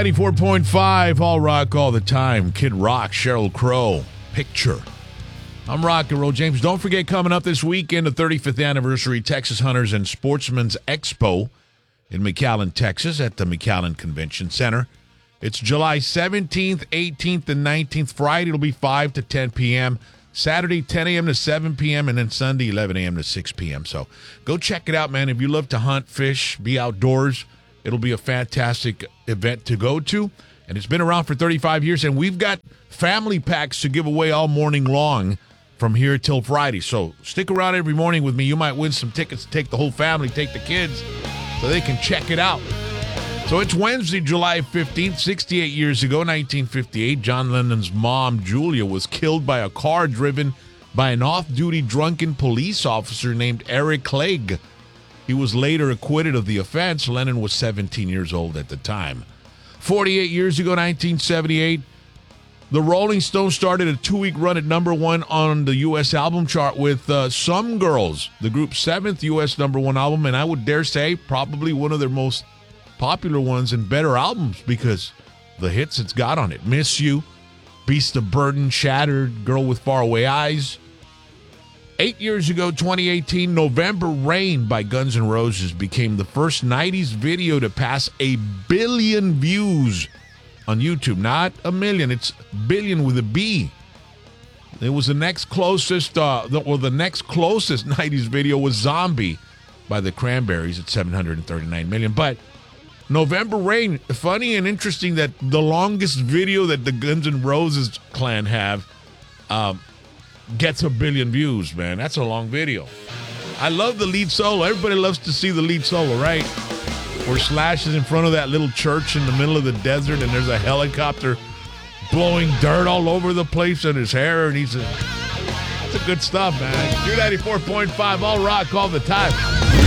Q94.5, all rock all the time. Kid Rock, Sheryl Crow, Picture. I'm Rock and Roll James. Don't forget, coming up this weekend, the 35th anniversary Texas Hunters and Sportsmen's Expo in McAllen, Texas at the McAllen Convention Center. It's July 17th, 18th, and 19th. Friday, it'll be 5 to 10 p.m. Saturday, 10 a.m. to 7 p.m., and then Sunday, 11 a.m. to 6 p.m. So go check it out, man. If you love to hunt, fish, be outdoors, it'll be a fantastic event to go to. And it's been around for 35 years, and we've got family packs to give away all morning long from here till Friday. So stick around every morning with me. You might win some tickets to take the whole family, take the kids, so they can check it out. So it's Wednesday, July 15th, 68 years ago, 1958. John Lennon's mom, Julia, was killed by a car driven by an off-duty drunken police officer named Eric Clegg. He was later acquitted of the offense. Lennon was 17 years old at the time. 48 years ago, 1978, the Rolling Stones started a 2-week run at number one on the U.S. album chart with Some Girls, the group's 7th U.S. number one album, and I would dare say probably one of their most popular ones and better albums because the hits it's got on it. Miss You, Beast of Burden, Shattered, Girl with Faraway Eyes. 8 years ago, 2018, November Rain by Guns N' Roses became the first 90s video to pass 1 billion views on YouTube. Not a million, it's billion with a B. It was the next closest, the next closest 90s video was Zombie by the Cranberries at 739 million. But November Rain, funny and interesting that the longest video that the Guns N' Roses clan have gets 1 billion views, man. That's a long video. I love the lead solo. Everybody loves to see the lead solo, right? Where Slash is in front of that little church in the middle of the desert and there's a helicopter blowing dirt all over the place in his hair, and it's a good stuff, man. Q94.5, all rock all the time.